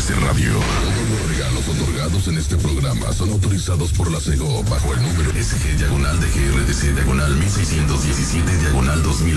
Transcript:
GDS Radio. Todos los regalos otorgados en este programa son autorizados por la SEGO bajo el número SG-DG-RDC-1617-2000.